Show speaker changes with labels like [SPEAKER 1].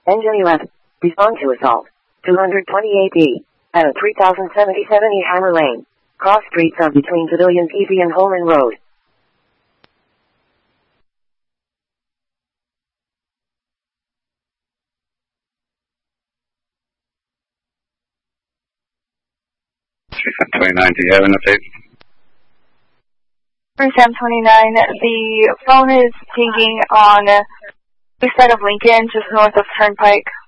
[SPEAKER 1] Engine 11. Respond to assault. 228E. At 3077 E Hammer Lane. Cross streets are between Pavilions Easy and Holman Road.
[SPEAKER 2] Sam 29, do you have an update?
[SPEAKER 3] Sam 29, the phone is pinging on the side of Lincoln, just north of Turnpike.